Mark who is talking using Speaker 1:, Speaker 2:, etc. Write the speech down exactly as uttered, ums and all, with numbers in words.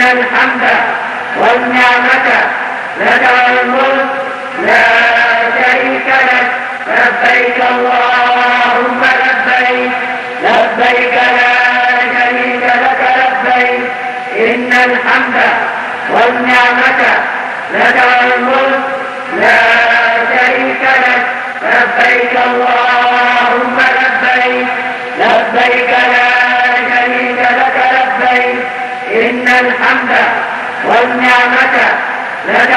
Speaker 1: الحمد والنعمة لك والملك لا شريك لك. لبيك اللهم لبيك لبيك لا شريك لك لبيك إن الحمد والنعمة لك والملك لا شريك لك. لبيك اللهم لبيك لبيك لا شريك لك لبيك إن الحمد والنعمة لك